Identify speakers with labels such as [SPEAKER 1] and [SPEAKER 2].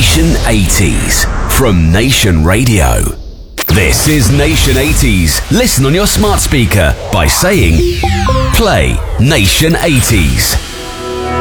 [SPEAKER 1] Nation 80s from Nation Radio. This is Nation 80s. Listen on your smart speaker by saying, play Nation 80s.